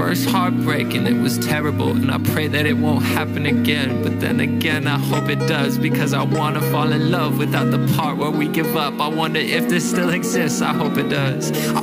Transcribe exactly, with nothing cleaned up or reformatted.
first heartbreak and it was terrible, and I pray that it won't happen again. But then again, I hope it does, because I wanna fall in love without the part where we give up. I wonder if this still exists, I hope it does. I